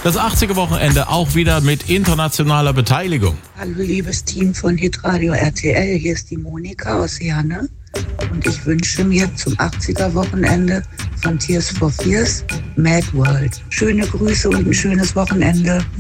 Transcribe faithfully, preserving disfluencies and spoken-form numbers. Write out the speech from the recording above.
Das achtziger-Wochenende auch wieder mit internationaler Beteiligung. Hallo liebes Team von Hitradio R T L, hier ist die Monika aus Herne und ich wünsche mir zum achtziger-Wochenende von Tears for Fears Mad World. Schöne Grüße und ein schönes Wochenende.